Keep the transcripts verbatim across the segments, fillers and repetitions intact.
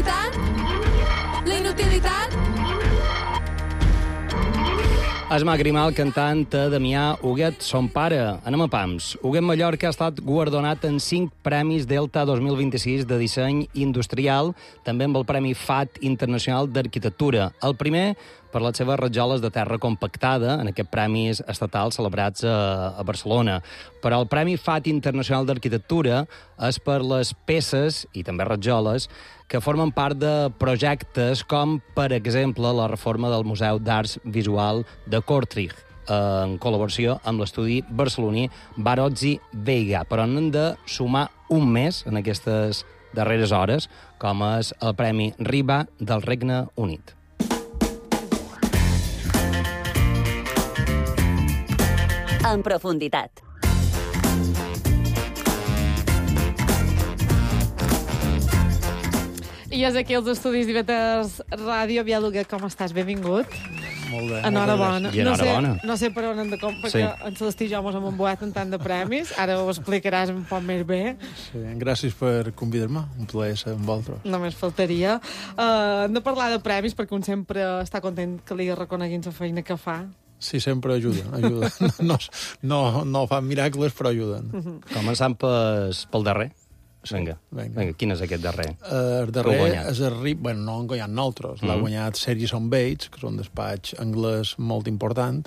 inutilitat? La inutilitat? Es m'ha grimat el cantant de Damià Huguet, son pare. Anem a pams. Huguet Mallorca ha estat guardonat en cinc premis Delta dos mil vint-i-sis de disseny industrial, també amb el Premi F A T Internacional d'Arquitectura. El primer per les seves rajoles de terra compactada en aquests premis estatals celebrats a, a Barcelona. Però el Premi F A T Internacional d'Arquitectura és per les peces, i també rajoles, que formen part de projectes com, per exemple, la reforma del Museu d'Arts Visual de Kortrijk, en col·laboració amb l'estudi barceloní Barozzi Veiga. Però n'hem de sumar un més en aquestes darreres hores, com és el Premi Riba del Regne Unit. En profunditat. I és aquí els estudis d'I V T Ràdio. Biel Huguet, com estàs? Benvingut. Molt bé. Enhorabona. I enhorabona. No sé, no sé per on hem de com, perquè sí. En Celestí i jo mos hem embuat en tant de premis. Ara ho explicaràs un poc més bé. Sí, gràcies per convidar-me. Un plaer ser amb vosaltres. Només faltaria. Uh, hem de parlar de premis, perquè un sempre està content que li reconeguin la feina que fa. Sí, sempre ajuda. ajuda. No, no, no fan miracles, però ajuden. Uh-huh. Començant pel, pel darrer. Sí, vinga. vinga. vinga, quin és aquest darrer? Uh, el darrer és el R I B, bueno, no han guanyat nosaltres, mm -hmm. l'ha guanyat Sergison Bates, que és un despatx anglès molt important,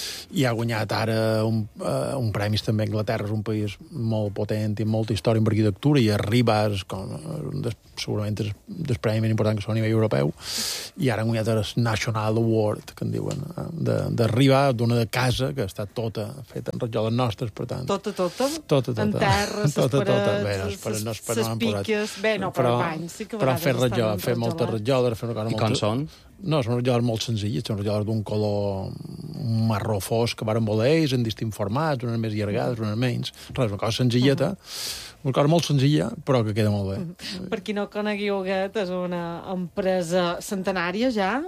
i ha guanyat ara un, uh, un premis també a Anglaterra, és un país molt potent i molta història en arquitectura, i el R I B és com, un des, segurament és el premi més important que són a nivell europeu, i ara han guanyat el National Award, que en diuen, de, de R I B, d'una de casa, que està tota feta en rajoles nostres, per tant. Tota, tota? Tota, tota. En terra, ses tota, tota. Bé, no, parets, no, ses no piques... Bé, no, però, però banys, sí que però fer rajoles, fer moltes rajoles, fer una cosa I molt... com són? No, són rajoles molt senzilles, són rajoles d'un color marró fosc que varen voler ells, en distints formats, unes més allargades, unes menys. Res, una cosa senzilleta, uh -huh. una cosa molt senzilla, però que queda molt bé. Uh -huh. Per qui no conegui Huguet, és una empresa centenària ja.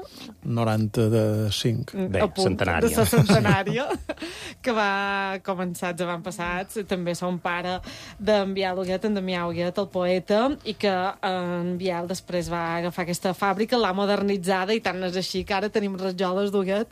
noranta-cinc. Bé, centenària. De la centenària, que va començar els abans passats. També són pare d'en Biel Huguet, en Damià Huguet, el poeta, i que en Biel després va agafar aquesta fàbrica, l'ha modernitzada, i tant és així que ara tenim rajoles d'Huguet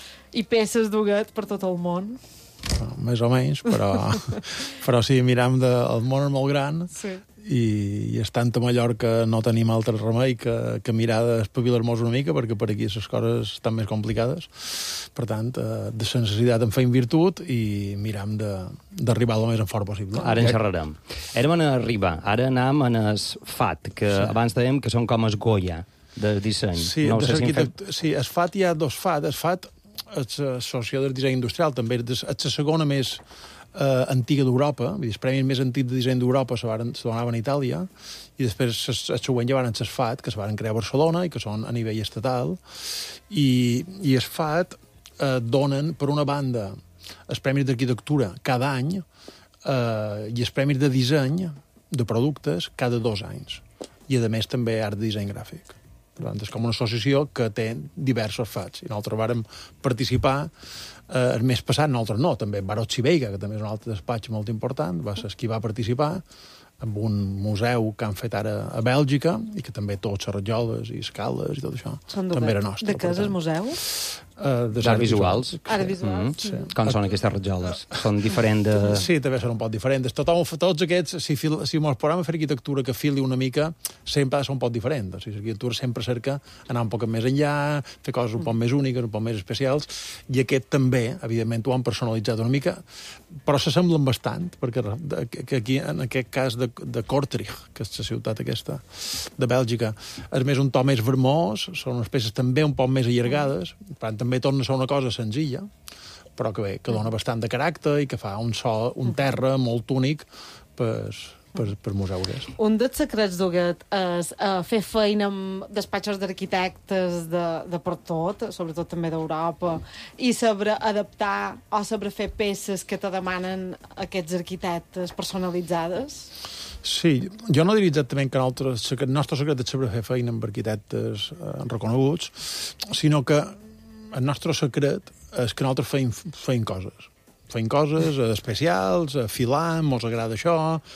i peces d'Huguet per tot el món. No, més o menys, però, però sí, miram de, el món és molt gran, sí. i, i estant a Mallorca no tenim altre remei que, que mirar d'espavilar-nos una mica, perquè per aquí les coses estan més complicades. Per tant, eh, de la necessitat en feim virtut i miram d'arribar el més en fort possible. Ara en xerrarem. Érem en arribar, ara anam en el F A T, que sí. abans dèiem que són com es Goya de disseny. Sí, no de sé si fet... sí, el F A T hi ha dos F A T. El F A T és l'Associació del Disseny Industrial, també és la segona més eh, antiga d'Europa, vull dir, els premis més antics de disseny d'Europa se, varen, se donaven a Itàlia, i després el següent ja van ser el F A T, que es van crear a Barcelona i que són a nivell estatal, i, i el F A T eh, donen, per una banda, els premis d'arquitectura cada any eh, i els premis de disseny de productes cada dos anys. I, a més, també art de disseny gràfic. Per tant, és com una associació que té diversos F A Ts. I nosaltres vàrem participar eh, el mes passat, nosaltres no, també Barozzi Veiga, que també és un altre despatx molt important, va ser qui va participar en un museu que han fet ara a Bèlgica, i que també tots les rajoles i escales i tot això també era nostre. De què és el museu? Uh, d'art visuals. Art visuals. Sí. Mm-hmm. Com són aquestes rajoles? Són diferents de... Sí, també són un poc diferents. Tothom, tots aquests, si, fil, si mos posem a fer arquitectura que fili una mica, sempre són un poc diferents. O sigui, l'arquitectura sempre cerca anar un poc més enllà, fer coses un poc més úniques, un poc més especials, i aquest també, evidentment, ho han personalitzat una mica, però s'assemblen bastant, perquè que aquí, en aquest cas de, de Kortrijk, que és la ciutat aquesta de Bèlgica, és més un to més vermós, són unes peces també un poc més allargades, per tant, també torna a ser una cosa senzilla, però que bé, que dona bastant de caràcter i que fa un so, un terra molt únic per, per, per museus. Un dels secrets d'Huguet és uh, fer feina amb despatxos d'arquitectes de, de per tot, sobretot també d'Europa, i saber adaptar o saber fer peces que te demanen aquests arquitectes personalitzades. Sí, jo no diria exactament que nosaltres, el nostre secret és saber fer feina amb arquitectes eh, reconeguts, sinó que el nostre secret és que nosaltres feim, feim coses. feim coses eh, especials, eh, filant, mos agrada això,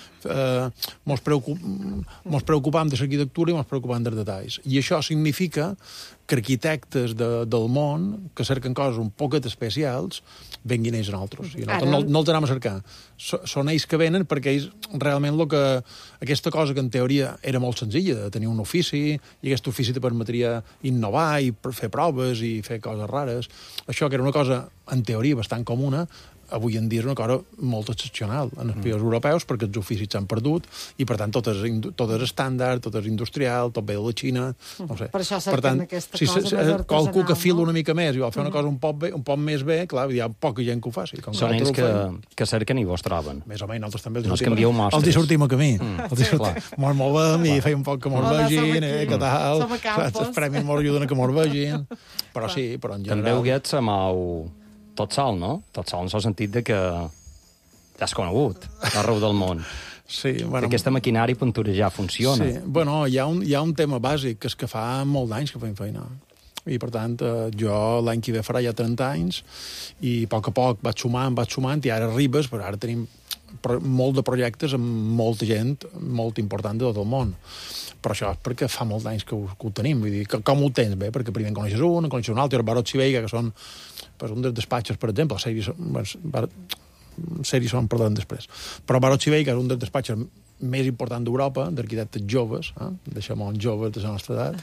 eh, mos, preocup, mos preocupam de l'arquitectura i mos preocupam dels detalls. I això significa que arquitectes de, del món que cerquen coses un poquet especials venguin ells a nosaltres. I nosaltres no, no els anem a cercar. So, són ells que venen perquè ells realment lo que, aquesta cosa que en teoria era molt senzilla, de tenir un ofici, i aquest ofici te permetria innovar i fer proves i fer coses rares. Això que era una cosa, en teoria, bastant comuna, avui en dia és una cosa molt excepcional en els països mm. europeus, perquè els oficis s'han perdut i, per tant, tot és, tot és estàndard, tot és industrial, tot ve de la Xina, no sé. Per això per tant, aquesta si cosa se, més artesanal, qualcú que fila no? una mica més i vol fer una cosa un poc, bé, un poc més bé, clar, hi ha poca gent que ho faci. Com Són ells que, que cerquen i vos troben. Més o menys, nosaltres també els No us sortim, canvieu mostres. els hi sortim a camí. Mm. Els hi sortim. Mos movem i feim un poc que mos Hola, vegin, eh, que tal. Som a Campos. Els premis mos ajuden a que mos vegin. Però sí, però en També general... Huguet se mou tot sol, no? Tot sol en el sentit de que t'has conegut arreu del món. Sí, bueno, Aquesta maquinària punturejar funciona. Sí, bueno, hi ha, un, hi ha un tema bàsic, que és que fa molt d'anys que fem feina. I, per tant, eh, jo l'any que ve farà ja trenta anys, i a poc a poc vaig sumant, vaig sumant, i ara arribes, però ara tenim pro molt de projectes amb molta gent molt important de tot el món. Però això és perquè fa molts anys que ho, que ho tenim. Vull dir, que, com ho tens bé? Perquè primer en coneixes un, en coneixes un altre, el Barot Siveiga, que són pues, un dels despatxos, per exemple, sèries, bueno, sèries són parlant després. Però Barot Siveiga és un dels despatxos més important d'Europa, d'arquitectes joves, eh? de xamons joves de la nostra edat.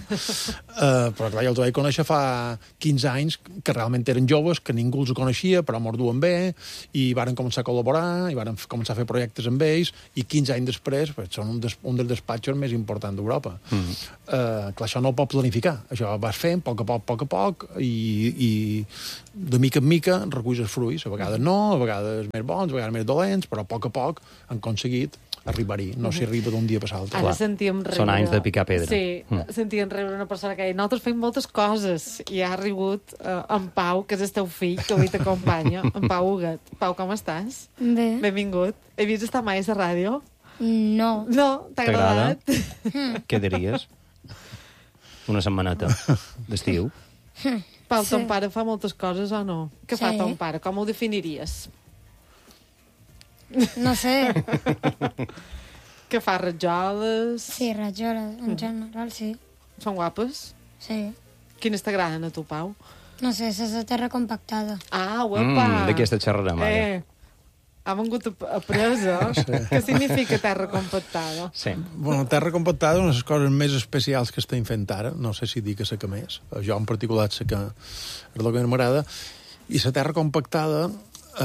uh, però clar, jo els vaig conèixer fa quinze anys, que realment eren joves, que ningú els coneixia, però mos duen bé, i varen començar a col·laborar, i varen començar a fer projectes amb ells, i quinze anys després pues, són un, des, un dels despatxos més importants d'Europa. Mm -hmm. uh, clar, això no ho pot planificar. Això vas fent, a poc a poc, a poc a poc, i, i de mica en mica reculls els fruits. A vegades no, a vegades més bons, a vegades més dolents, però a poc a poc han aconseguit arribar-hi. No s'hi arriba d'un dia per l'altre. Ara sentíem riure... Són anys de picar pedra. Sí, mm. sentíem riure una persona que deia nosaltres fem moltes coses, i ha rigut uh, en Pau, que és el teu fill, que avui t'acompanya, en Pau Huguet. Pau, com estàs? Bé. Benvingut. He vist estar mai a la ràdio? No. No? T'ha agradat? Què diries? Una setmaneta d'estiu? Pau, Sí. ton pare fa moltes coses o no? Què fa Sí. ton pare? Com ho definiries? No sé. Que fa rajoles? Sí, rajoles, en general, sí. Són guapes? Sí. Quines t'agraden a tu, Pau? No sé, és de terra compactada. Ah, guapa! Mm, d'aquesta xerrarem ara. Eh, ha vengut a, a presa. Sí. Què significa terra compactada? Sí. Bueno, terra compactada és una de les coses més especials que estem fent ara. No sé si dir que sé que més. Jo, en particular, sé que és el que més m'agrada. I la terra compactada... Uh,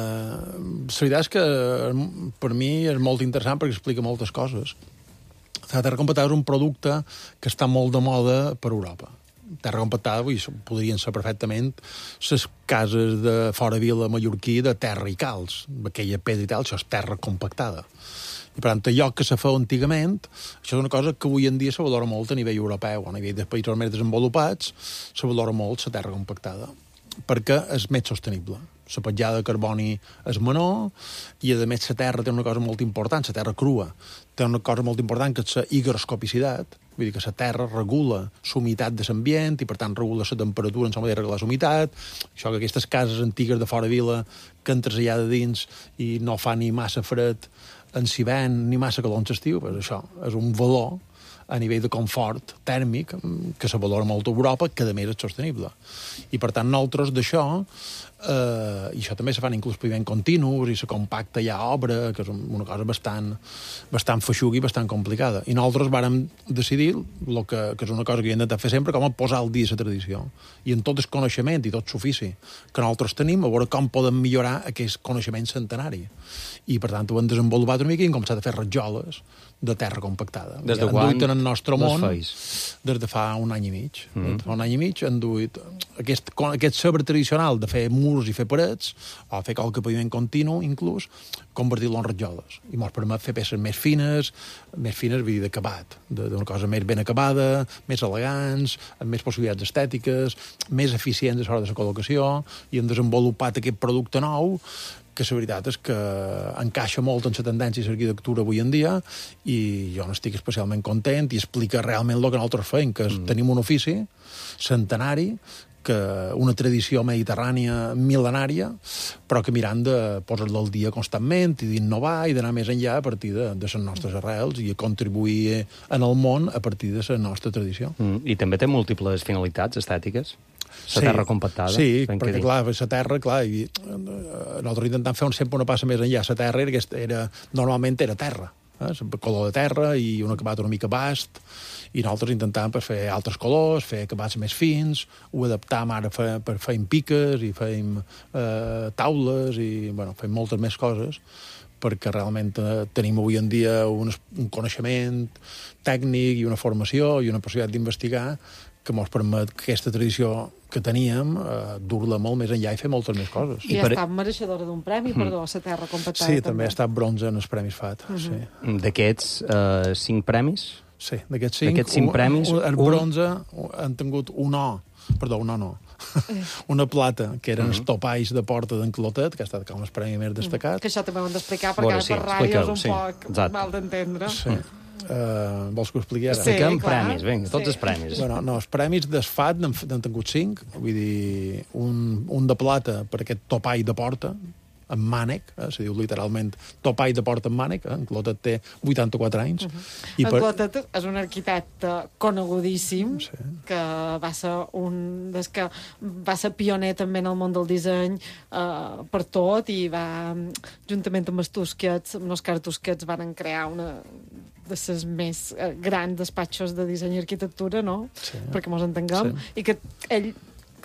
la veritat és que per mi és molt interessant perquè explica moltes coses. La terra compactada és un producte que està molt de moda per Europa. Terra compactada, vull dir, podrien ser perfectament les cases de fora vila mallorquí de terra i calç, aquella pedra i tal, això és terra compactada. I, per tant, allò que se feia antigament, això és una cosa que avui en dia se valora molt a nivell europeu, a nivell dels països més desenvolupats, se valora molt la terra compactada, perquè és més sostenible. La petjada de carboni és menor i, a més, la terra té una cosa molt important, la terra crua, té una cosa molt important que és la higroscopicitat, vull dir que la terra regula la humitat de l'ambient i, per tant, regula la temperatura en la manera de regular la humitat. Això que aquestes cases antigues de fora vila que entres allà de dins i no fa ni massa fred en hivern ni massa calor en l'estiu, pues això és un valor a nivell de confort tèrmic que se valora molt a Europa, que a més és sostenible. I, per tant, nosaltres d'això, eh, i això també se fan inclús paviments continus, i se compacta ja obra, que és una cosa bastant, bastant feixuga i bastant complicada. I nosaltres vàrem decidir, lo que, que és una cosa que he intentat fer sempre, com a posar al dia la tradició. I en tot el coneixement i tot l'ofici que nosaltres tenim, a veure com podem millorar aquest coneixement centenari. I, per tant, ho hem desenvolupat una mica i hem començat a fer rajoles de terra compactada. Des de han quan duit en el nostre món feis? des de fa un any i mig. Mm. Des de fa un any i mig han duit aquest, aquest saber tradicional de fer murs i fer parets, o fer qualque paviment continu, inclús, convertir-lo en rajoles. I mos permet fer peces més fines, més fines, vull dir, d'acabat, d'una cosa més ben acabada, més elegants, amb més possibilitats estètiques, més eficients a l'hora de la col·locació, i hem desenvolupat aquest producte nou que la veritat és que encaixa molt en la tendència de l'arquitectura avui en dia, i jo n'estic especialment content i explica realment el que nosaltres feim, que és, mm. tenim un ofici centenari que una tradició mediterrània mil·lenària, però que mirant de posar-la al dia constantment i d'innovar i d'anar més enllà a partir de, de les nostres arrels i a contribuir en el món a partir de la nostra tradició. Mm, I també té múltiples finalitats estètiques? La sí, terra compactada? Sí, perquè, clar, la terra, clar, i, eh, nosaltres intentem fer un, sempre una passa més enllà. La terra era, era, normalment era terra, eh? Color de terra i un acabat una mica bast, i nosaltres intentàvem pues, fer altres colors, fer acabats més fins, ho adaptàvem ara per, per fèiem piques i fèiem eh, taules i, bueno, fèiem moltes més coses, perquè realment eh, tenim avui en dia un, un coneixement tècnic i una formació i una possibilitat d'investigar que ens permet que aquesta tradició que teníem eh, dur-la molt més enllà i fer moltes més coses. I ha per... estat mereixedora d'un premi, mm. perdó, a la terra compactada. Sí, també, també ha estat bronze en els Premis F A T. Mm -hmm. Sí. D'aquests uh, cinc premis? Sí, d'aquests cinc, cinc un, premis... Un, el bronze un... han tingut un O, perdó, un O no, una plata, que eren mm -hmm. els topalls de porta d'en Clotet, que ha estat com el premi més destacat. Mm. Que això també ho hem d'explicar, perquè bueno, sí, per ràdio és un sí, poc exacte. Mal d'entendre. Sí. Uh, vols que ho expliqui ara? Expliquem sí, premis, vinga, tots sí. els premis. Bueno, no, els premis del F A T n'han tingut cinc, vull dir, un, un de plata per aquest topall de porta, en mànec, eh, se diu literalment topall de porta en mànec, eh? En Clotet té vuitanta-quatre anys. Uh -huh. I en per... Clotet és un arquitecte conegudíssim, sí. que va ser un des que va ser pioner també en el món del disseny eh, per tot, i va, juntament amb els Tusquets, amb l'Òscar Tusquets, van crear una de les més eh, grans despatxos de disseny i arquitectura, no? Sí. Perquè mos entenguem. Sí. I que ell,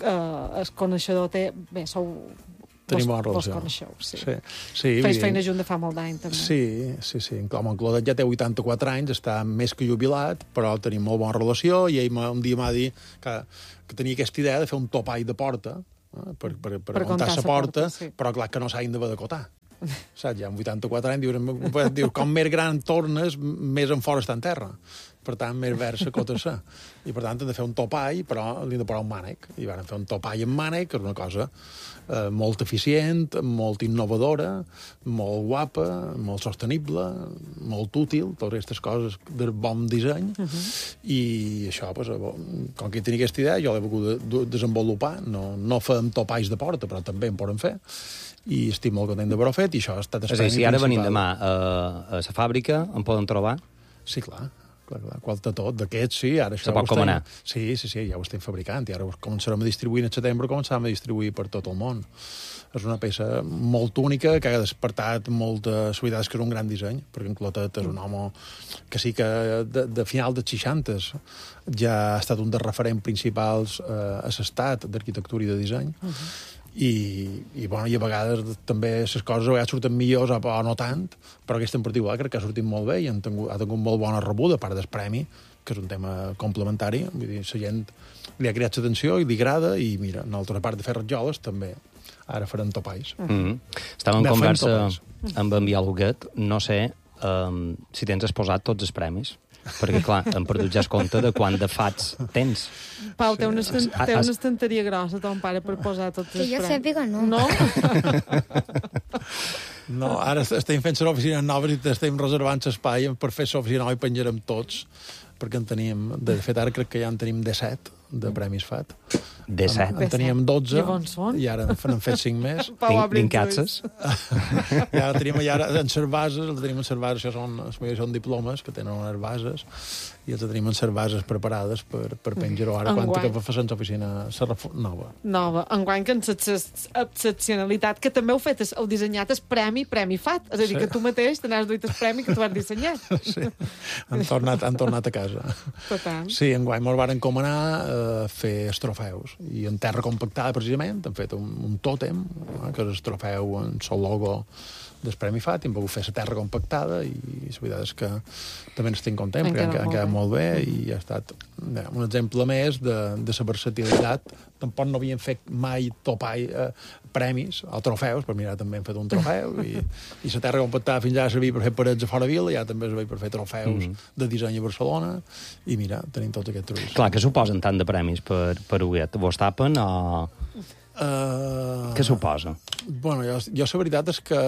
eh, el coneixedor, té... Bé, sou... Tenim bona relació. Vos coneixeu, sí. sí. sí Feis feina junt de fa molt d'any, també. Sí, sí, sí. Com en Clotet ja té vuitanta-quatre anys, està més que jubilat, però tenim molt bona relació, i ell un dia m'ha dit que, que tenia aquesta idea de fer un topall de porta, eh, per, per, per, per muntar la porta, porta sí. Però clar que no s'ha d'haver d'acotar. Saps? Ja amb vuitanta-quatre anys, dius, dius, com més gran tornes, més en fora està en terra. Per tant, més verd s'acota-se. I per tant, hem de fer un topall, però li hem de posar un mànec. I vam fer un topall en mànec, que és una cosa eh, molt eficient, molt innovadora, molt guapa, molt sostenible, molt útil, totes aquestes coses de bon disseny. Uh -huh. I això, pues, com que tenia aquesta idea, jo l'he volgut de, de desenvolupar. No, no fem topalls de porta, però també en podem fer. I estic molt content d'haver-ho fet, i això ha estat el premi principal. És a dir, si ara venim demà a, a la fàbrica, en poden trobar? Sí, clar. clar, clar. Qual de tot, d'aquests, sí. Ara això se pot com anar? Sí, sí, sí, ja ho estem fabricant, i ara ho començarem a distribuir en setembre, començarem a distribuir per tot el món. És una peça molt única, que ha despertat molta solidaritat, que és un gran disseny, perquè en Clotet és un home que sí que de, de final dels seixantes ja ha estat un dels referents principals eh, a l'estat d'arquitectura i de disseny. Uh -huh. I, i, bueno, i a vegades també les coses a vegades surten millors o no tant, però aquesta en particular crec que ha sortit molt bé i han tingut, ha tingut molt bona rebuda, a part del premi, que és un tema complementari. Vull dir, la gent li ha creat l'atenció i li agrada, i mira, nosaltres, a part de fer ratjoles, també ara farem topalls. Mm -hmm. Estava en conversa amb en Biel Huguet, no sé um, si tens exposat tots els premis, perquè, clar, hem perdut ja el compte de quant de fats tens. Pau, té una, estant té una estanteria grossa, ton pare, per posar tots els premis. Que jo sàpiga, no. No? No, ara estem fent l'oficina nova i estem reservant l'espai per fer l'oficina nova i penjarem tots, perquè en tenim, de fet, ara crec que ja en tenim disset de premis F A T. disset? En, en teníem dotze, i, i ara n'han fet cinc més. Vincatses? I ara tenim, i ara en les bases, els tenim en les bases, això són, són diplomes que tenen unes bases, i els tenim en les bases preparades per, per penjar-ho ara, quan que fa l'oficina nova. Nova. Enguany que en l'excepcionalitat, que també heu fet, heu dissenyat el premi, Premi F A T. És a dir, que tu mateix te n'has duit el premi que tu has dissenyat. Sí, han tornat, han tornat a casa. Total. Sí, enguany mos van encomanar a fer els trofeus. I en terra compactada, precisament, han fet un, un tòtem, que és el trofeu en el logo del Premi F A T, hem pogut fer la terra compactada, i la veritat és que també n'estic content, perquè han, han quedat molt bé, i ha estat ja, un exemple més de, de la versatilitat. Tampoc no havien fet mai topall eh, premis o trofeus, però mira, també hem fet un trofeu, i, i la terra compactada fins ara servia per fer parets a fora vila, i ja també servia per fer trofeus mm. de disseny a Barcelona, i mira, tenim tots aquests trucs. Clar, que suposen tant de premis per, per Huguet? Vos tapen o... Uh, Què suposa? Bueno, jo, jo la veritat és que,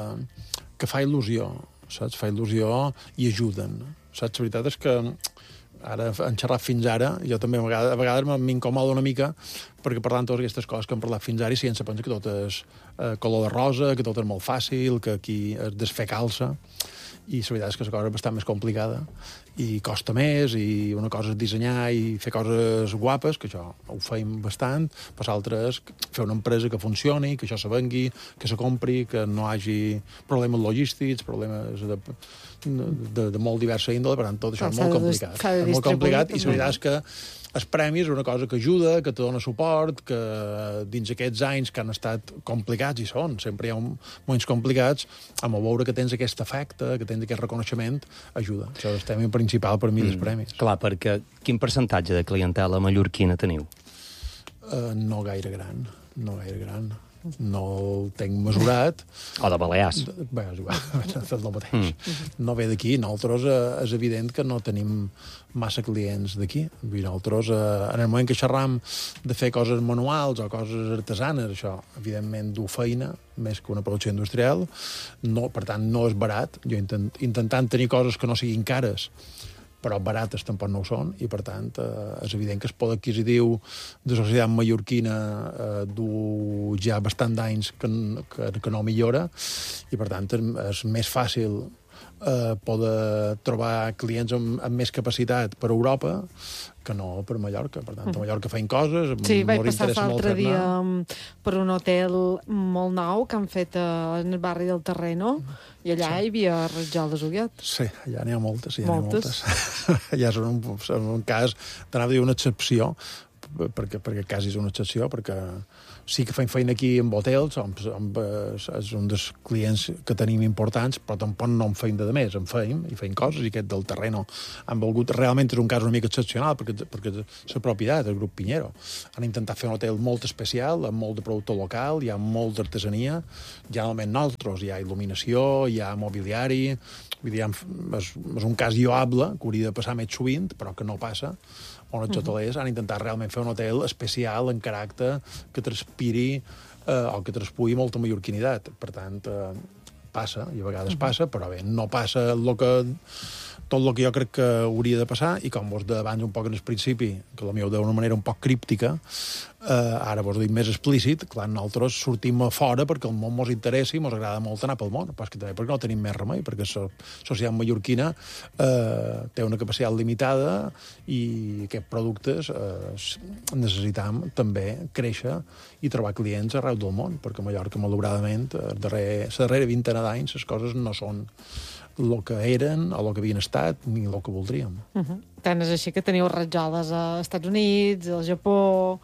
que fa il·lusió, saps? Fa il·lusió i ajuden. Saps? La veritat és que ara han xerrat fins ara, jo també a vegades, a vegades m'incomoda una mica, perquè parlant totes aquestes coses que hem parlat fins ara i si ens pensa que tot és eh, color de rosa, que tot és molt fàcil, que aquí es desfer calça, i la veritat és que la cosa és bastant més complicada i costa més, i una cosa és dissenyar i fer coses guapes, que això ho feim bastant, però l'altra és fer una empresa que funcioni, que això se vengui, que se compri, que no hi hagi problemes logístics, problemes de, de, de molt diversa índole, per tant, tot això és molt complicat. És molt complicat, i la veritat és que els premis és una cosa que ajuda, que te dona suport, que dins aquests anys que han estat complicats, i són, sempre hi ha un, moments complicats, amb el veure que tens aquest efecte, que tens aquest reconeixement, ajuda. Això és el tema principal per mi dels premis. Clar, perquè quin percentatge de clientela mallorquina teniu? Uh, no gaire gran, no gaire gran. No el tenc mesurat. O de Balears. Bé, és igual, és el mateix. Mm. No ve d'aquí. Nosaltres eh, és evident que no tenim massa clients d'aquí. Nosaltres, eh, en el moment que xerram de fer coses manuals o coses artesanes, això, evidentment, du feina, més que una producció industrial. No, per tant, no és barat. Jo intent, intentant tenir coses que no siguin cares, però barates tampoc no ho són, i per tant eh, és evident que el poder adquisitiu de la societat mallorquina eh, du ja bastant d'anys que, que, que no millora, i per tant és, és més fàcil eh, poder trobar clients amb, amb més capacitat per Europa que no per Mallorca. Per tant, a Mallorca feien coses, sí, vaig molt passar interessa molt l'altre dia fer-ne. per un hotel molt nou que han fet en el barri del Terreno, i allà sí. hi havia rajoles Huguet. Sí, allà n'hi ha moltes, ja moltes. n'hi ha moltes. Allà és un, un, un cas, t'anava a dir una excepció, perquè, perquè quasi és una excepció, perquè sí que fem feina aquí amb hotels, amb, amb, és un dels clients que tenim importants, però tampoc no en feim de més, en feim, i feim coses, i aquest del Terreno han volgut, realment és un cas una mica excepcional, perquè, perquè la propietat, el grup Piñero, han intentat fer un hotel molt especial, amb molt de producte local, hi ha molt d'artesania, generalment nosaltres, hi ha il·luminació, hi ha mobiliari, vull dir, és, és un cas lloable, que hauria de passar més sovint, però que no passa, on els hotelers han intentat realment fer un hotel especial en caràcter que transpiri eh, o que transpugui molta mallorquinitat. Per tant, eh, passa, i a vegades passa, però bé, no passa el que, tot el que jo crec que hauria de passar, i com vos deia abans un poc en el principi, que la meva d'una manera un poc críptica, eh, ara vos ho dic més explícit, clar, nosaltres sortim a fora perquè el món mos interessi i mos agrada molt anar pel món, però és que també perquè no tenim més remei, perquè la societat mallorquina eh, té una capacitat limitada i aquests productes eh, necessitam també créixer i trobar clients arreu del món, perquè a Mallorca, malauradament, la darrera, darrera vintena d'anys les coses no són el que eren o el que havien estat ni el que voldríem. Uh -huh. Tant és així que teniu rajoles als Estats Units, al Japó...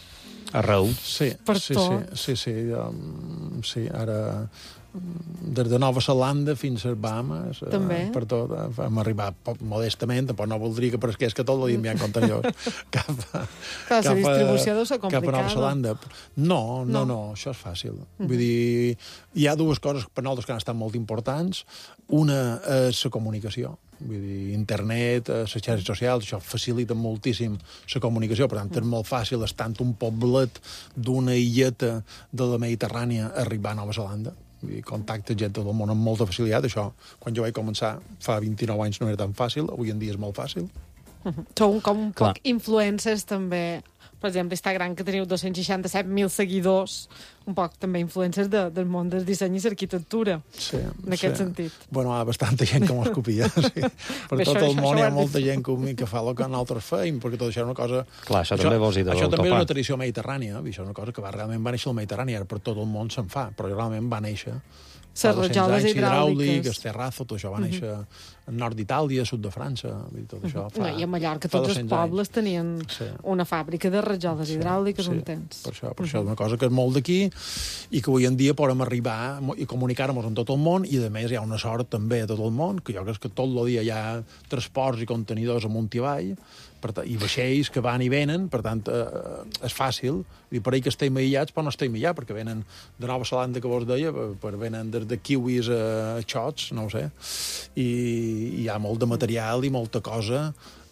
Arreu. Sí, per sí, tot. sí, sí, sí, um, sí, ara des de Nova Zelanda fins a Bahamas, També. eh, per tot, eh, hem arribat poc modestament, però no voldria que presqués que tot el dia enviant contenidors cap a, Clar, la distribució deu ser cap a Nova complicada. Zelanda. No, no, No. no, això és fàcil. Mm. Vull dir, hi ha dues coses per nosaltres que han estat molt importants. Una és la comunicació. Vull dir, internet, les xarxes socials, això facilita moltíssim la comunicació, per tant, és molt fàcil, estant un poblet d'una illeta de la Mediterrània, arribar a Nova Zelanda. Vull dir, contacte gent del món amb molta facilitat. Això, quan jo vaig començar fa vint-i-nou anys, no era tan fàcil, avui en dia és molt fàcil. Uh -huh. Sou com un Clar. poc influencers, també. Per exemple, Instagram, que teniu dos-cents seixanta-set mil seguidors, un poc també influencers de, del món del disseny i l'arquitectura, Sí, en aquest sí. sentit. Bueno, hi ha bastanta gent que mos copia, sí. Per Bé, tot això- el això- món això hi ha ho hem molta vist. gent que, que fa el que nosaltres feim, perquè tot això és una cosa... Clar, això també vols dir de Això també és l'autopar. una tradició mediterrània, això és una cosa que va, realment va néixer al Mediterrani, ara per tot el món se'n fa, però realment va néixer... Les rajoles hidràuliques. el terrazzo, tot això va néixer uh -huh. al nord d'Itàlia, sud de França, vull dir, tot això fa... No, I a Mallorca fa tots els dos-cents anys. pobles tenien Sí. una fàbrica de rajoles Sí, hidràuliques sí, un temps. Per això, per això és una cosa que és molt d'aquí i que avui en dia podem arribar i comunicar-nos amb tot el món, i a més hi ha una sort també a tot el món, que jo crec que tot el dia hi ha transports i contenidors amunt i avall, per i vaixells que van i venen, per tant, eh, és fàcil. I per ahir que estem aïllats, però no estem aïllats, perquè venen de Nova Zelanda, que vos deia, per, per venen des de kiwis a xots, no ho sé, i hi ha molt de material i molta cosa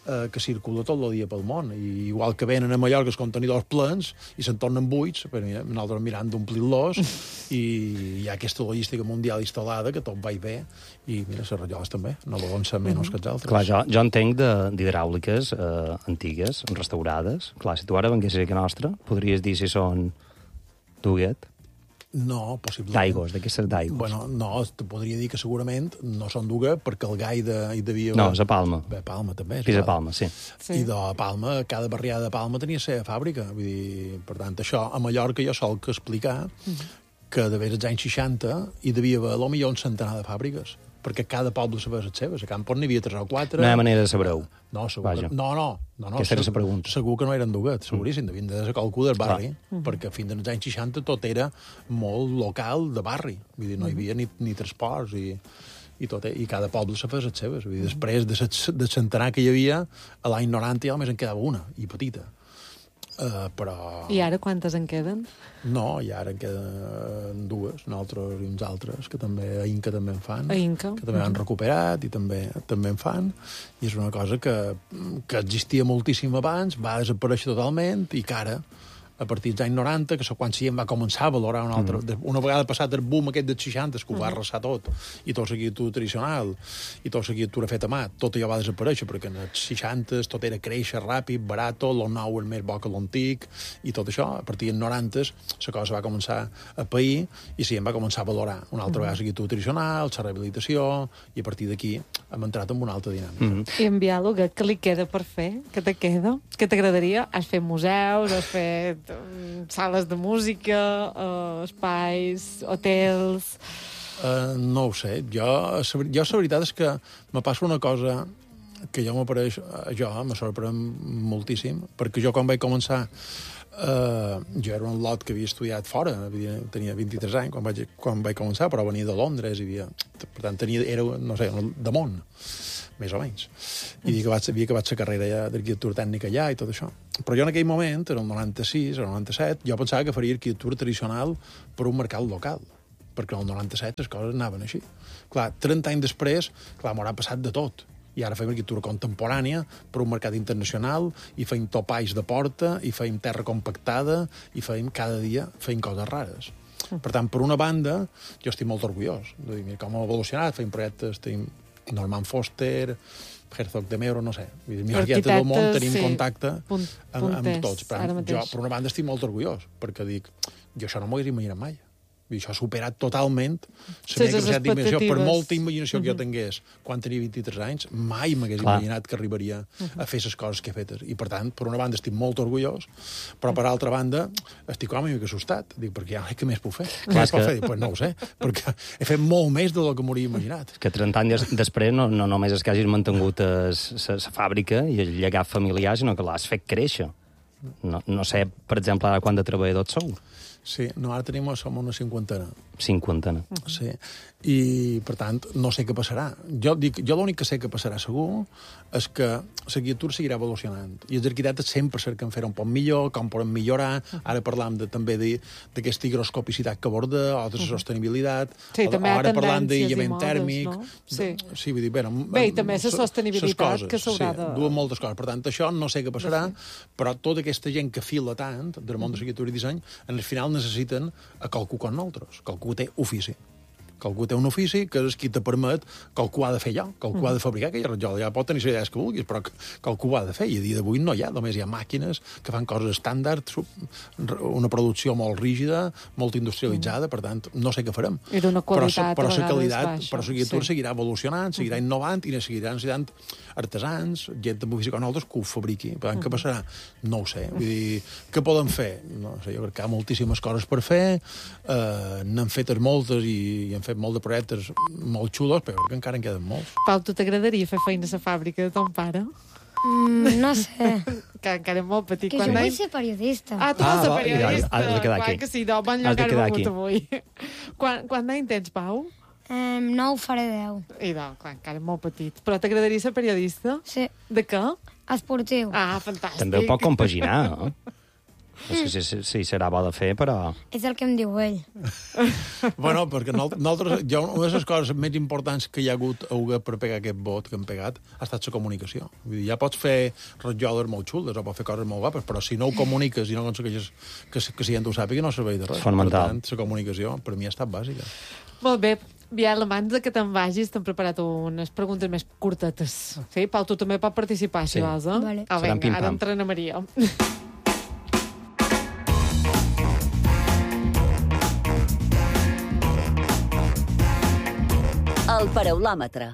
eh, que circula tot el dia pel món. I igual que venen a Mallorca els contenidors plens i se'n tornen buits, però mira, nosaltres mirant d'omplir-los i hi ha aquesta logística mundial instal·lada que tot va i bé i mira, les rajoles també, no volen ser menys que els altres. Clar, jo, jo entenc de- d'hidràuliques eh, antigues, restaurades. Clar, si tu ara venguessis a casa nostra, podries dir si són d'Huguet? No, possiblement. D'aigües, d'aquestes d'aigües. Bueno, no, te podria dir que segurament no són d'Huguet perquè el gai de, hi devia... No, és a Palma. Bé, Palma també. Pisa Palma, sí. Sí. I de Palma, cada barriada de Palma tenia la seva fàbrica. Vull dir, per tant, això, a Mallorca jo sol que explicar que de veres als anys seixanta hi devia haver potser un centenar de fàbriques, perquè cada poble sabia les seves. A Campos n'hi havia tres o quatre. No hi ha manera de saber-ho. No, segur Vaja. que, no, no, no, no. Aquesta era segur- la pregunta. Segur que no eren d'Huguet, seguríssim, mm. devien de ser qualcú del barri, Clar. perquè fins als anys seixanta tot era molt local de barri. Vull dir, no hi havia ni, ni transports i, i, tot, i cada poble se feia les seves. Vull dir, després de, set, de centenar que hi havia, a l'any noranta ja només en quedava una, i petita. Uh, però... I ara quantes en queden? No, i ara en queden dues, nosaltres i uns altres, que també a Inca també en fan. A Inca. Que també han recuperat i també també en fan. I és una cosa que, que existia moltíssim abans, va desaparèixer totalment i que ara, a partir dels anys noranta, que quan si va començar a valorar una altra... Mm. Una vegada passat el boom aquest dels seixanta, que ho va arrasar tot, i tota l'arquitectura tradicional, i tota l'arquitectura feta a mà, tot allò va desaparèixer, perquè en els seixanta tot era créixer ràpid, barat, el nou és més bo que l'antic, i tot això, a partir dels noranta, la cosa va començar a pair, i sí, em va començar a valorar una altra vegada l'arquitectura tradicional, la rehabilitació, i a partir d'aquí hem entrat en una altra dinàmica. Mm. I en diàleg, què li queda per fer? Què te queda? Què t'agradaria? Has fet museus, has fet um, sales de música, uh, espais, hotels... Uh, no ho sé. Jo, jo la veritat és que me passa una cosa que jo m'apareix, jo me sorprèn moltíssim, perquè jo quan vaig començar, uh, jo era un lot que havia estudiat fora, havia, tenia vint-i-tres anys quan vaig, quan vaig començar, però venia de Londres, i havia, per tant, tenia, era, no sé, de món, més o menys. I havia acabat, havia acabat la carrera d'arquitectura tècnica allà i tot això. Però jo en aquell moment, en el noranta-sis, el noranta-set, jo pensava que faria arquitectura tradicional per un mercat local, perquè en el noranta-set les coses anaven així. Clar, trenta anys després, clar, m'haurà passat de tot. I ara fem arquitectura contemporània per un mercat internacional, i fem topalls de porta, i fem terra compactada, i fem cada dia fem coses rares. Per tant, per una banda, jo estic molt orgullós de dir, mira com ha evolucionat, fem projectes, tenim Norman Foster, Herzog de Meuron, no sé. Vull dir, mi arquitecte del món tenim sí. contacte Punt, amb, amb punters, tots. Per, ara jo, mateix. per una banda, estic molt orgullós, perquè dic, jo això no m'ho hagués imaginat mai. Vull dir, això ha superat totalment la Sí, meva les capacitat d'imaginació. Per expectatives. molta imaginació que jo tingués quan tenia vint-i-tres anys, mai m'hagués Clar. imaginat que arribaria a fer les coses que he fetes. I, per tant, per una banda estic molt orgullós, però per altra banda estic com una mica assustat. Dic, perquè ja no sé què més puc fer. Què Clar, més puc que- fer? Dic, pues no ho sé, perquè he fet molt més del que m'hauria imaginat. Que trenta anys després no, no només és que hagis mantingut la fàbrica i el llegat familiar, sinó que l'has fet créixer. No, no sé, per exemple, ara quant de treballadors sou? Sí, no, ara tenim, som una cinquantena. Cinquantena. Sí, i per tant no sé què passarà. Jo dic, jo l'únic que sé que passarà segur és que l'arquitectura seguirà evolucionant i els arquitectes sempre cerquen fer un poc millor, com poden millorar. Ara parlam de, també d'aquesta higroscopicitat que aborda, o de la sostenibilitat, Sí, o, també hi ha ara parlant tendències i d'aïllament modes, tèrmic. no? Sí. Sí. Sí, vull dir, bueno, Bé, i també la ses- sostenibilitat ses coses, que s'haurà sí, de- duen moltes coses. Per tant, això no sé què passarà, però tota aquesta gent que fila tant del món de l'arquitectura i disseny, en el final necessiten a qualcú com nosaltres, qualcú té ofici. Que algú té un ofici que és qui te permet que algú ha de fer allò, que algú ha de fabricar aquella rajola. Ja pot tenir les idees que vulguis, però que, que algú ha de fer. I a dia d'avui no hi ha, només hi ha màquines que fan coses estàndard, una producció molt rígida, molt industrialitzada, per tant, no sé què farem. I d'una qualitat, però, però a la vegades, qualitat, baixa. però l'arquitectura Sí. seguirà evolucionant, seguirà innovant i seguirà necessitant artesans, gent amb ofici com nosaltres que ho fabriqui. Per tant, què passarà? No ho sé. Vull dir, què poden fer? No sé, jo crec que hi ha moltíssimes coses per fer, eh, n'han fetes moltes i, i han fet molt de projectes molt xulos, però crec que encara en queden molts. Pau, tu t'agradaria fer feina a la fàbrica de ton pare? Mm, no sé. Que encara és molt petit. Que jo Quan vull anys- ser periodista. Ah, tu Ah, vols ser va, periodista? has de quedar Clar aquí. que sí, no, bon Has lloc de has quedar vingut aquí. avui. Quan, quant d'any tens, Pau? Um, no ho faré deu. I no, clar, encara és molt petit. Però t'agradaria ser periodista? Sí. De què? Esportiu. Ah, fantàstic. També ho pot compaginar, no? És que sí, sí, sí, serà bo de fer, però... És el que em diu ell. Bueno, perquè nosaltres, jo, una de les coses més importants que hi ha hagut a Uga per pegar aquest vot que hem pegat ha estat la comunicació. Vull dir, ja pots fer rajoles molt xules o pots fer coses molt guapes, però si no ho comuniques i no aconsegueixes que, que si gent ho sàpiga, no serveix de res. Fonamental. Per tant, la comunicació per mi ha estat bàsica. Molt bé. Biel, abans de que te'n vagis, t'hem preparat unes preguntes més curtetes. Sí? Pau, tu també pots participar, si Sí. vols, eh? Vale. Ah, Seran vinga, pim-pam. ara entra Ana Maria. El paraulòmetre.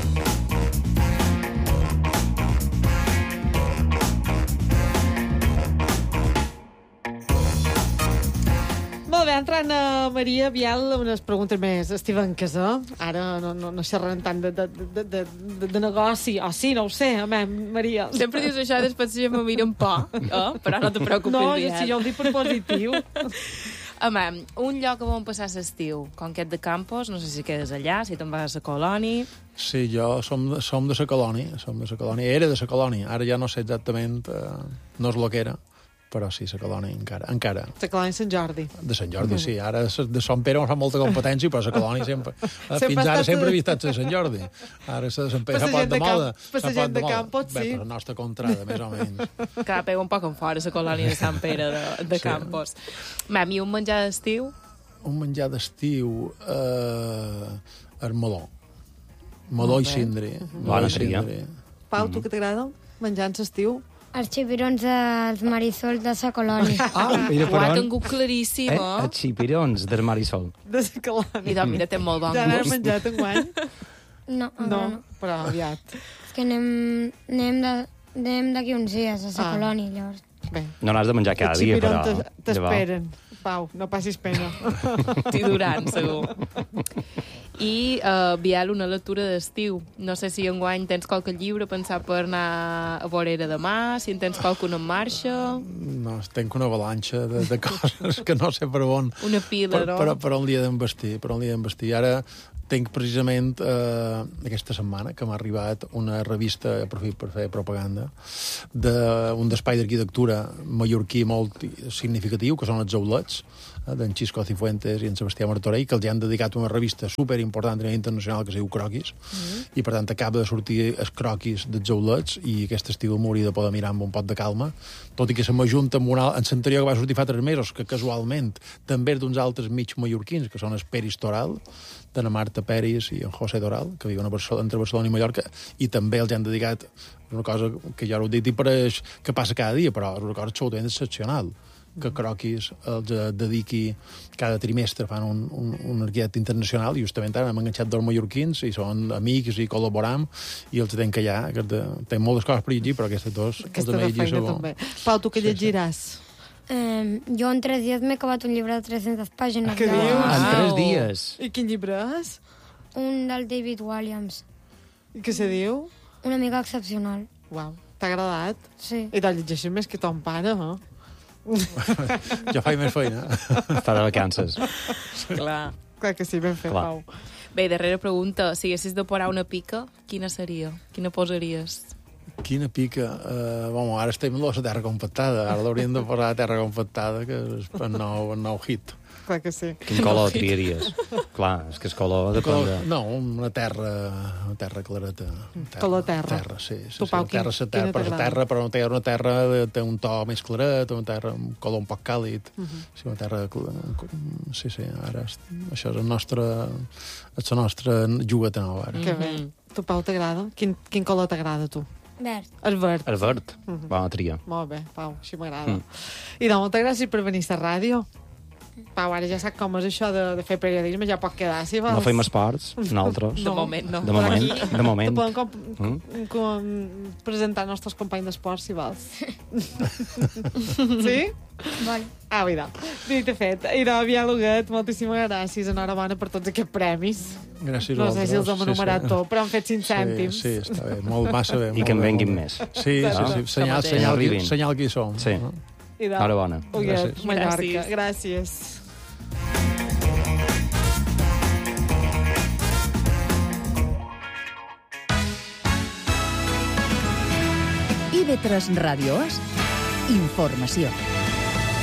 Molt bé, entrant a Maria Biel, unes preguntes més estivenques, eh? Ara no, no, no xerrem tant de, de, de, de, de, de negoci. O oh, sí, no ho sé, a mi, Maria. Sempre dius això i després ja me miren por, eh? Però no te preocupis, No, Biel. si jo ho dic per positiu. Home, un lloc on passar l'estiu, com aquest de Campos, no sé si quedes allà, si te'n vas a la colònia... Sí, jo som, som de la colònia, som de la colònia, era de la colònia, ara ja no sé exactament, eh, no és el que era, però sí, la colònia encara. encara. La colònia Sant Jordi. De Sant Jordi, sí. Ara de Sant Pere fa molta competència, però la colònia sempre... Sempre fins ha ara estat- sempre havia estat de Sant Jordi. Ara la de Sant Pere Per s'ha la posat gent de de camp- moda. per la s'ha gent posat de moda. Campos, Bé, sí. per la nostra contrada, més o menys. Que pega un poc en fora la colònia de Sant Pere de, de Sí. Campos. Mam, i un menjar d'estiu? Un menjar d'estiu... Eh, el meló. Meló Molt i bé. cindre. Bona Meló i tria. cindre. Pau, tu què t'agrada? Menjar en l'estiu? Els xipirons dels Marisol de sa colònia. Ah, mira Ho per ha on... tingut claríssim, Eh? eh? Els xipirons del Marisol. De la colònia. I doncs, mira, té molt bon Ja n'has gust. menjat enguany? No, No, no. no. però aviat. És que anem, anem de- anem d'aquí uns dies a sa Ah. colònia, llavors. Bé. No n'has de menjar cada Els dia, xipirons però... t'es- t'esperen. Pau, no passis pena. T'hi duran, segur. I, uh, Biel, una lectura d'estiu. No sé si enguany tens qualque llibre pensat per anar a Vorera demà, si en tens qualcun en marxa, No, tenc una avalanxa de, de coses que no sé per on... una pila, per, no? per, per on li he d'envestir, per on li he d'envestir. Ara tinc precisament eh, aquesta setmana que m'ha arribat una revista, aprofit per fer propaganda, d'un espai d'arquitectura mallorquí molt significatiu, que són els Aulets, eh, d'en Xisco Cifuentes i en Sebastià Martorell, que els han dedicat una revista superimportant a nivell internacional que es diu Croquis, mm. i per tant acaba de sortir els croquis dels Aulets i aquest estiu m'hauria de poder mirar amb un pot de calma, tot i que se m'ajunta amb una... En l'anterior que va sortir fa tres mesos, que casualment també és d'uns altres mig mallorquins, que són el Peris Toral, de la Marta Peris i en José Doral, que viuen a Barcelona, entre Barcelona i Mallorca, i també els han dedicat una cosa que ja ho he dit i pareix que passa cada dia, però és una cosa absolutament excepcional, que Croquis els eh, dediqui cada trimestre, fan un, un, un arquitecte internacional, i justament ara hem enganxat dos mallorquins, i són amics i col·laboram, i els tenc allà, que de, tenc moltes coses per llegir, però aquestes dos... Aquesta els de he llegit feina segur. també. Pau, tu què Sí, sí. llegiràs? Eh, jo en tres dies m'he acabat un llibre de tres-centes pàgines. Què de- dius? En tres Au. dies. I quin llibre és? Un del David Williams. I què se diu? Una mica excepcional. Uau, t'ha agradat? Sí. I te'l llegeixes més que ton pare, eh? Jo faig més feina. Està de vacances. Clar. Clar que sí, ben fet, Clar. Pau. Bé, darrera pregunta. Si haguessis de posar una pica, quina seria? Quina posaries? Quina pica. Uh, bueno, ara estem a la terra compactada. Ara l'hauríem de posar a terra compactada, que és el nou, el nou hit. Clar que sí. Quin color triaries? Clar, és que el color depèn de... No, una terra, una terra clareta. Terra, Color terra. Terra, sí. sí, Tu, sí. Pau, La terra, quin- la terra, quina per la t'agrada? terra, però no té una terra, de- té un to més claret, una terra, un color un poc càlid. Uh -huh. Sí, una terra... cl- Sí, sí, ara és- això és el nostre... És la nostra jugueta nova, ara. Que bé. Tu, Pau, t'agrada? Quin, quin color t'agrada, a tu? Verd. El verd. El verd. Bona tria. Molt bé, Pau, així m'agrada. Mm. I doncs, moltes gràcies per venir a la ràdio. Pau, ara ja sap com és això de, de fer periodisme, ja pot quedar, si vols. No fem esports, nosaltres. De moment, no. De moment, Però aquí de moment. Te podem com, Mm. com, com presentar els nostres companys d'esport, si vols. Sí? Vale. Ah, mira, dit i fet. I no, Biel Huguet, moltíssimes gràcies. Enhorabona per tots aquests premis. Gràcies No a sé si els hem vosaltres. enumerat tot, però han fet cinc Sí, cèntims. sí, està bé, molt, massa bé. I molt que en bé, venguin molt bé. més. Sí, sí, sí, senyal, mateix. senyal, Arribin. qui, senyal qui som. Sí. No? I de... Enhorabona. Huguet, Gràcies. Mallorca. Gràcies. Gràcies. I ve tres Ràdio és informació.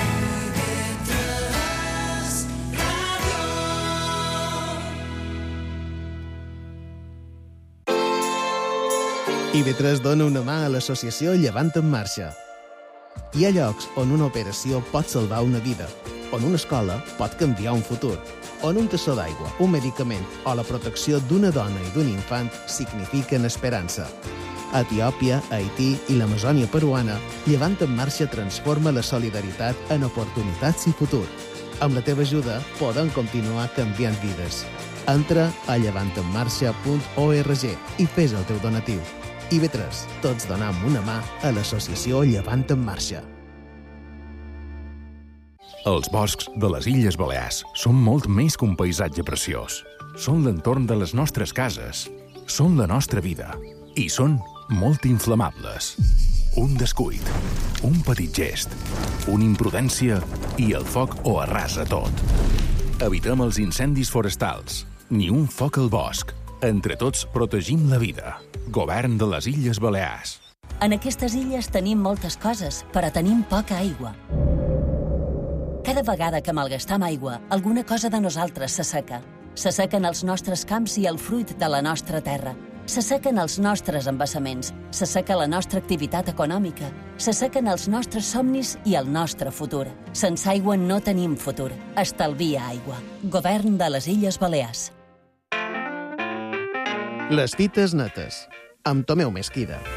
I B tres dona una mà a l'associació Llevant en Marxa. Hi ha llocs on una operació pot salvar una vida, on una escola pot canviar un futur, on un tassó d'aigua, un medicament o la protecció d'una dona i d'un infant signifiquen esperança. A Etiòpia, Haití i l'Amazònia peruana, Llevant en Marxa transforma la solidaritat en oportunitats i futur. Amb la teva ajuda, podem continuar canviant vides. Entra a llevant en marxa punt org i fes el teu donatiu. I B tres, tots donam una mà a l'associació Llevant en Marxa. Els boscs de les Illes Balears són molt més que un paisatge preciós. Són l'entorn de les nostres cases, són la nostra vida i són molt inflamables. Un descuit, un petit gest, una imprudència i el foc ho arrasa tot. Evitem els incendis forestals, ni un foc al bosc. Entre tots protegim la vida. Govern de les Illes Balears. En aquestes illes tenim moltes coses, però tenim poca aigua. Cada vegada que malgastam aigua, alguna cosa de nosaltres s'asseca. S'assequen els nostres camps i el fruit de la nostra terra. S'assequen els nostres embassaments. S'asseca la nostra activitat econòmica. S'assequen els nostres somnis i el nostre futur. Sense aigua no tenim futur. Estalvia aigua. Govern de les Illes Balears. Les fites netes, amb Tomeu Mesquida.